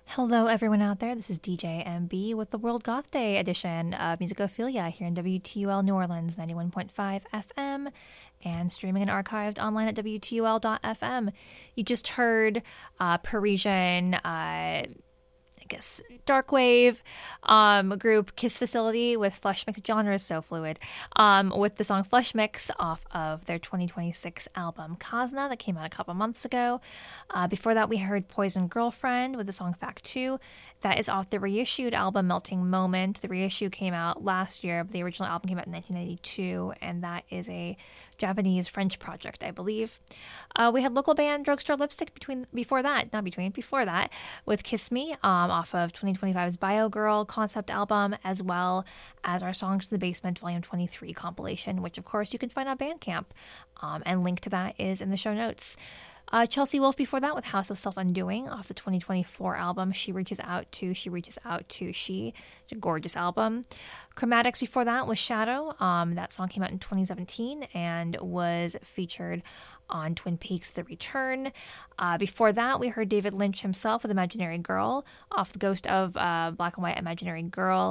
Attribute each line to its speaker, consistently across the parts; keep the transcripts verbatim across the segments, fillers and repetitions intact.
Speaker 1: Hello, everyone out there. This is D J M B with the World Goth Day edition of Musicophilia here in W T U L New Orleans, ninety-one point five F M, and streaming and archived online at W T U L dot F M. You just heard uh, Parisian, uh, I guess, darkwave um, group Kiss Facility with Flesh Mix. Genre is so fluid. Um, with the song Flesh Mix off of their twenty twenty-six album Kazna that came out a couple months ago. Uh, before that, we heard Poison Girlfriend with the song Fact two. That is off the reissued album Melting Moment. The reissue came out last year, but the original album came out in nineteen ninety-two, and that is a Japanese-French project, I believe. Uh, we had local band Drugstore Lipstick between before that, not between, before that, with Kiss Me um, off of twenty twenty-five's Bio Girl concept album, as well as our Songs to the Basement Volume twenty-three compilation, which, of course, you can find on Bandcamp, um, and link to that is in the show notes. Uh, Chelsea Wolfe before that with House of Self-Undoing off the twenty twenty-four album She Reaches Out To, She Reaches Out To She. It's a gorgeous album. Chromatics before that was Shadow. Um, that song came out in twenty seventeen and was featured on Twin Peaks The Return. Uh, before that, we heard David Lynch himself with Imaginary Girl off the Ghost of uh, Black and White Imaginary Girl.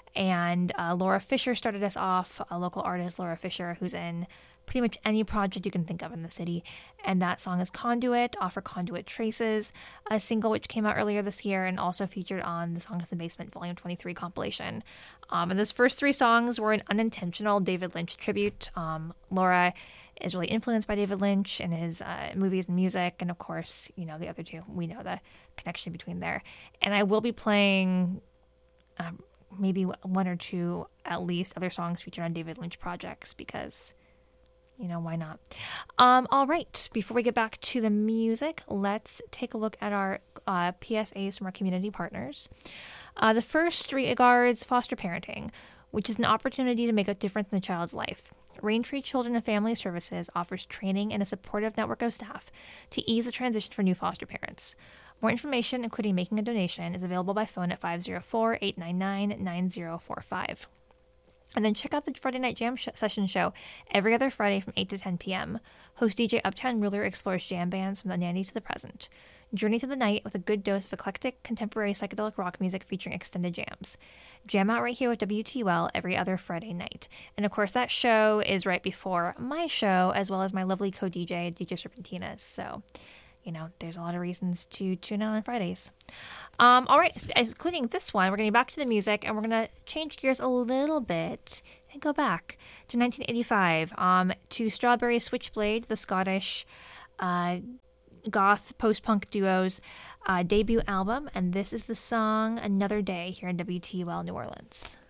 Speaker 1: And uh, Laura Fisher started us off, a local artist, Laura Fisher, who's in pretty much any project you can think of in the city. And that song is Conduit, off her Conduit Traces, a single which came out earlier this year and also featured on the Songs in the Basement Volume twenty-three compilation. Um, and those first three songs were an unintentional David Lynch tribute. Um, Laura is really influenced by David Lynch and his uh, movies and music. And of course, you know, the other two, we know the connection between there. And I will be playing um, maybe one or two, at least, other songs featured on David Lynch projects because, you know, why not? Um, all right. Before we get back to the music, let's take a look at our uh, P S As from our community partners. Uh, the first regards foster parenting, which is an opportunity to make a difference in a child's life. Raintree Children and Family Services offers training and a supportive network of staff to ease the transition for new foster parents. More information, including making a donation, is available by phone at five oh four, eight nine nine, nine oh four five. And then check out the Friday Night Jam sh- Session show every other Friday from eight to ten p.m. Host D J Uptown Ruler explores jam bands from the nineties to the present. Journey through the night with a good dose of eclectic, contemporary psychedelic rock music featuring extended jams. Jam out right here with W T U L every other Friday night. And of course, that show is right before my show, as well as my lovely co-D J, D J Serpentina's. So, you know, there's a lot of reasons to tune in on Fridays. Um, all right, including this one, we're going to get back to the music, and we're going to change gears a little bit and go back to nineteen eighty-five um, to Strawberry Switchblade, the Scottish uh, goth post-punk duo's uh, debut album, and this is the song Another Day here in W T U L New Orleans.